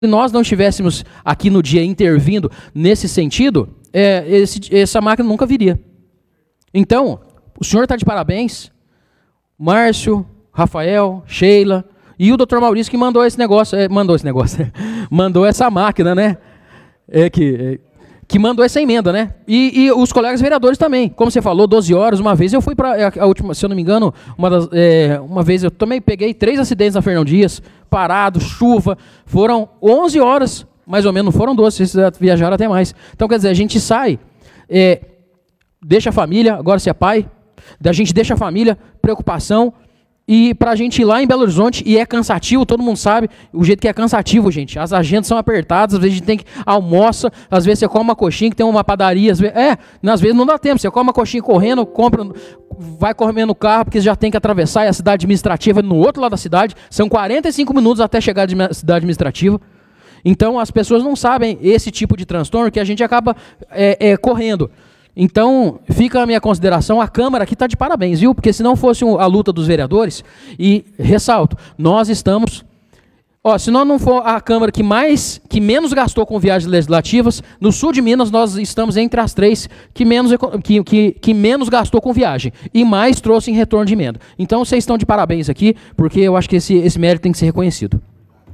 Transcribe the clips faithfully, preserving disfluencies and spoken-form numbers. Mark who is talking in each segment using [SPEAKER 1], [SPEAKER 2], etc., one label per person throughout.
[SPEAKER 1] Se nós não estivéssemos aqui no dia intervindo nesse sentido, é, esse, essa máquina nunca viria. Então, o senhor está de parabéns, Márcio, Rafael, Sheila e o doutor Maurício que mandou esse negócio, é, mandou esse negócio, mandou essa máquina, né? É que, é, que mandou essa emenda, né? E, e os colegas vereadores também. Como você falou, doze horas, uma vez eu fui para a última, se eu não me engano, uma, das, é, uma vez eu também peguei três acidentes na Fernão Dias, parado, chuva, foram onze horas, mais ou menos, não foram doze, vocês viajaram até mais. Então, quer dizer, a gente sai, é, deixa a família, agora você é pai, a gente deixa a família, preocupação, e para a gente ir lá em Belo Horizonte, e é cansativo, todo mundo sabe o jeito que é cansativo, gente. As agendas são apertadas, às vezes a gente tem que almoça, às vezes você come uma coxinha que tem uma padaria, às vezes, é, às vezes não dá tempo, você come uma coxinha correndo, compra, vai correndo no carro, porque já tem que atravessar, e a cidade administrativa é no outro lado da cidade, são quarenta e cinco minutos até chegar à cidade administrativa. Então as pessoas não sabem esse tipo de transtorno que a gente acaba é, é, correndo. Então, fica a minha consideração, a Câmara aqui está de parabéns, viu? Porque se não fosse a luta dos vereadores, e ressalto, nós estamos... Ó, se nós não for a Câmara que, mais, que menos gastou com viagens legislativas, no sul de Minas nós estamos entre as três que menos, que, que, que menos gastou com viagem, e mais trouxe em retorno de emenda. Então, vocês estão de parabéns aqui, porque eu acho que esse, esse mérito tem que ser reconhecido.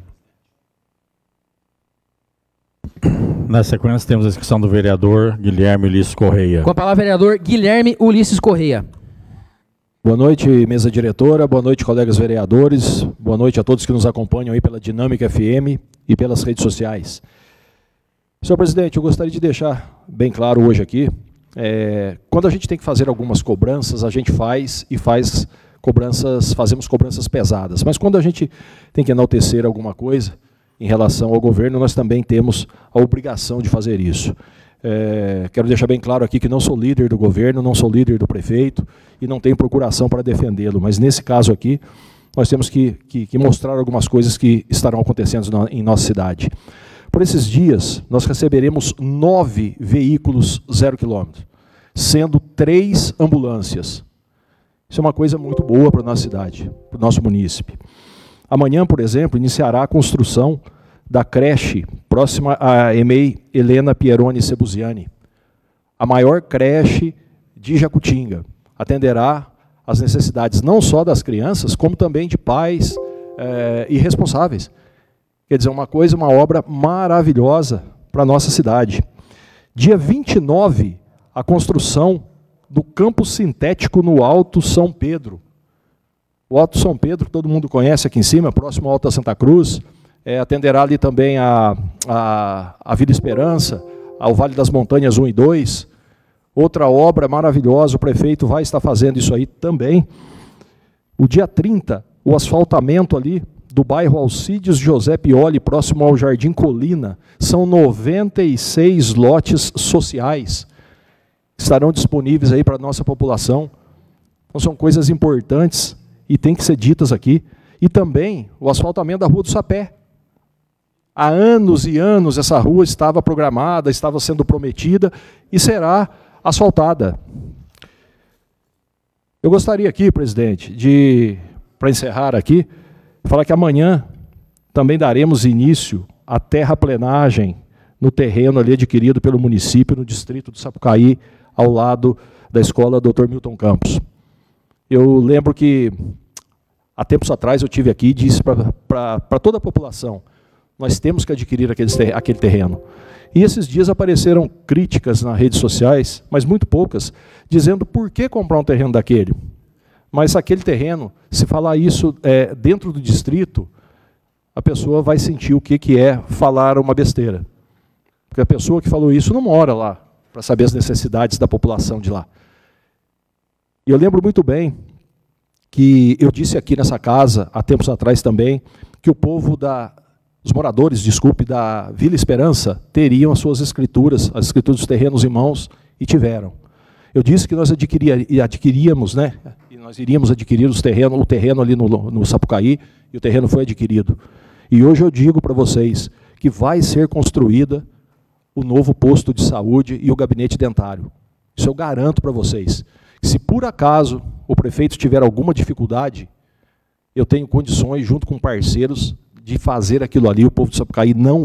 [SPEAKER 2] Na sequência, temos a inscrição do vereador Guilherme Ulisses Correia.
[SPEAKER 1] Com a palavra, vereador Guilherme Ulisses Correia.
[SPEAKER 3] Boa noite, mesa diretora, boa noite, colegas vereadores, boa noite a todos que nos acompanham aí pela Dinâmica F M e pelas redes sociais. Senhor presidente, eu gostaria de deixar bem claro hoje aqui, é, quando a gente tem que fazer algumas cobranças, a gente faz e faz cobranças, fazemos cobranças pesadas, mas quando a gente tem que enaltecer alguma coisa, em relação ao governo, nós também temos a obrigação de fazer isso. É, quero deixar bem claro aqui que não sou líder do governo, não sou líder do prefeito e não tenho procuração para defendê-lo, mas nesse caso aqui, nós temos que, que, que mostrar algumas coisas que estarão acontecendo na, em nossa cidade. Por esses dias, nós receberemos nove veículos zero quilômetro, sendo três ambulâncias. Isso é uma coisa muito boa para a nossa cidade, para o nosso munícipe. Amanhã, por exemplo, iniciará a construção da creche próxima à E M E I Helena Pieroni Sebuziani, a maior creche de Jacutinga. Atenderá às necessidades não só das crianças, como também de pais eh, e responsáveis. Quer dizer, uma coisa, uma obra maravilhosa para a nossa cidade. Dia vinte e nove, a construção do campo sintético no Alto São Pedro. O Alto São Pedro, que todo mundo conhece aqui em cima, próximo ao Alto da Santa Cruz, é, atenderá ali também a, a, a Vila Esperança, ao Vale das Montanhas um e dois. Outra obra maravilhosa, o prefeito vai estar fazendo isso aí também. O dia trinta, o asfaltamento ali do bairro Alcides José Pioli, próximo ao Jardim Colina. São noventa e seis lotes sociais que estarão disponíveis aí para a nossa população. Então são coisas importantes e tem que ser ditas aqui. E também o asfaltamento da Rua do Sapé. Há anos e anos essa rua estava programada, estava sendo prometida e será asfaltada. Eu gostaria aqui, presidente, de, para encerrar aqui, falar que amanhã também daremos início à terraplenagem no terreno ali adquirido pelo município, no distrito do Sapucaí, ao lado da escola doutor Milton Campos. Eu lembro que, há tempos atrás, eu tive aqui e disse para toda a população, nós temos que adquirir aquele, aquele terreno. E esses dias apareceram críticas nas redes sociais, mas muito poucas, dizendo por que comprar um terreno daquele. Mas aquele terreno, se falar isso é, dentro do distrito, a pessoa vai sentir o que, que é falar uma besteira. Porque a pessoa que falou isso não mora lá, para saber as necessidades da população de lá. E eu lembro muito bem que eu disse aqui nessa casa, há tempos atrás também, que o povo da... os moradores, desculpe, da Vila Esperança, teriam as suas escrituras, as escrituras dos terrenos em mãos, e tiveram. Eu disse que nós adquiríamos, né, e nós iríamos adquirir os terrenos, o terreno ali no, no Sapucaí, e o terreno foi adquirido. E hoje eu digo para vocês que vai ser construída o novo posto de saúde e o gabinete dentário. Isso eu garanto para vocês. Se por acaso o prefeito tiver alguma dificuldade, eu tenho condições, junto com parceiros, de fazer aquilo ali, o povo de Sapucaí não